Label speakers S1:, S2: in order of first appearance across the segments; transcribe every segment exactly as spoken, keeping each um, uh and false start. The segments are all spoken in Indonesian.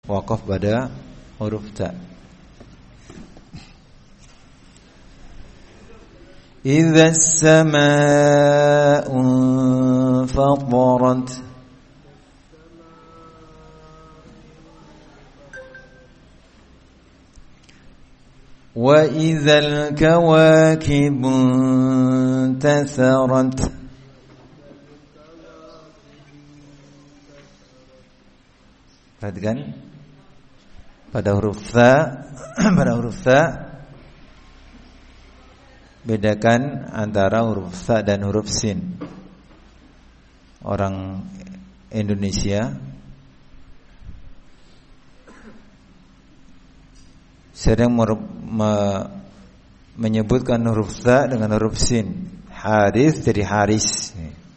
S1: Waqaf pada huruf ta. Idza as-samaa'u fatarat. Wa idzal kawakibu intasarat. Perhatikan pada huruf tha, pada huruf tha bedakan antara huruf tha dan huruf sin. Orang Indonesia sering mer- me- menyebutkan huruf tha dengan huruf sin. Haris jadi haris.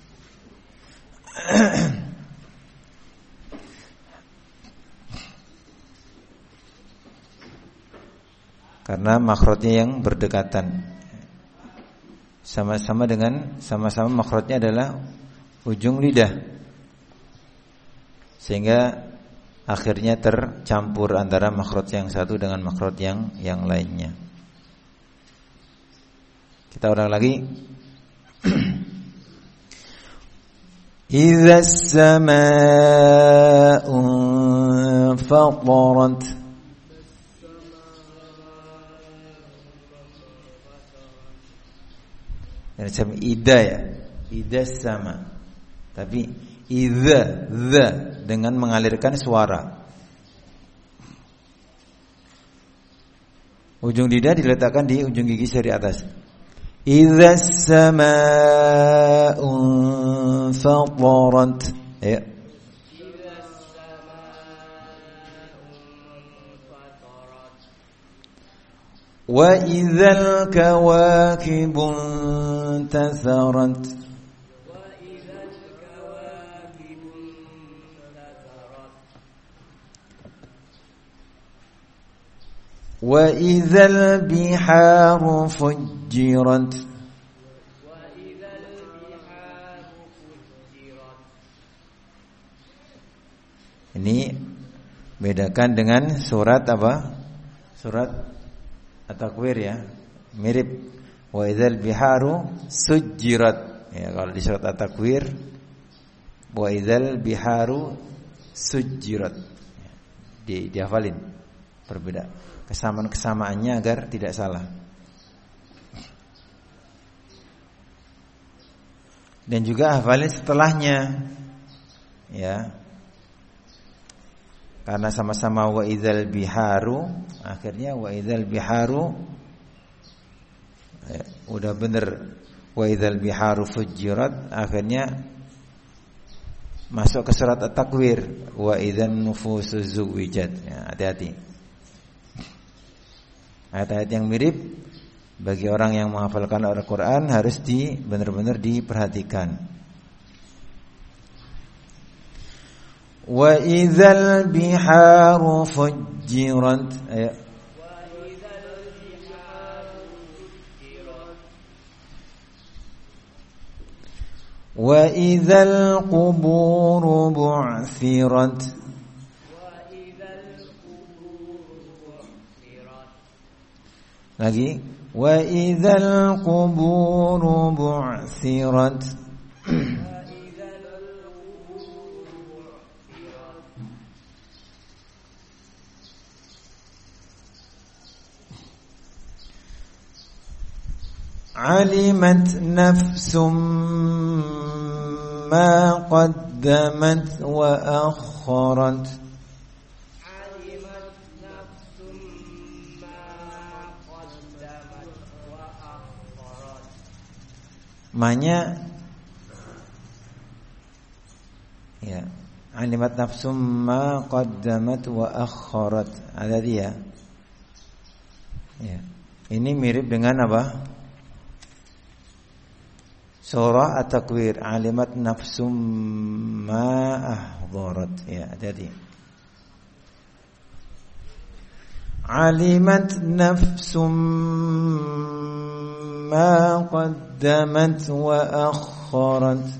S1: Karena makhrajnya yang berdekatan. Sama-sama dengan sama-sama makhrajnya adalah ujung lidah. Sehingga akhirnya tercampur antara makhraj yang satu dengan makhraj yang yang lainnya. Kita ulang lagi. Idza as-samaa'u fatarat. Dan sama ida ya, ida sama. Tapi idza, dza dengan mengalirkan suara. Ujung lidah diletakkan di ujung gigi seri atas. Idza as-samaa'u fatarat. Ya. Wa idzal kawakibu intasarat. Wa idzal biharu fujjirat. Ini bedakan dengan surat apa? Surat At-Takwir ya, mirip wa idzal biharu sujjirat. Ya, kalau di surat At-Takwir wa idzal biharu sujjirat. Ya, di dihafalin. Berbeda kesamaan-kesamaannya agar tidak salah. Dan juga hafalin setelahnya. Ya. Karena sama-sama wa idzal biharu, akhirnya wa idzal biharu ya, udah bener wa idzal biharu fujirat, akhirnya masuk ke surat At-Takwir wa idzan nufusu zuwijat. Ya, hati-hati. Ayat-ayat yang mirip bagi orang yang menghafalkan Al-Qur'an harus di benar-benar diperhatikan. Wa idzal biharu fujjirat. Ayo. Wa idzal quburu bu'thirat. Lagi. Wa idzal quburu bu'thirat. Alimat nafsum ma qaddamat wa akharat. Alimat nafsum ma qaddamat wa akharat. Manya ya, alimat nafsum ma qaddamat wa akharat. Ada dia. Ya. Ini mirip dengan apa? Surah At-Takwir, alimat nafsum ma ahdarat. Ya, jadi alimat nafsum ma qaddamat wa akharat.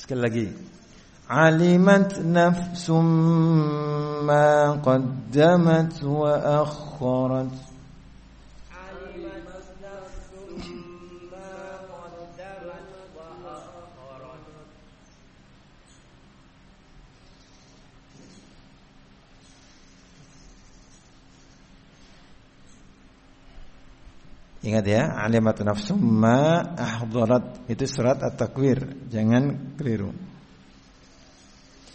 S1: Sekali lagi. Alimat nafsum ma qaddamat wa akharat.
S2: Alimat nafsum ma qaddamat wa akharat.
S1: Ingat ya, alimat nafsum ma ahdarat, itu surat At-Takwir, jangan keliru.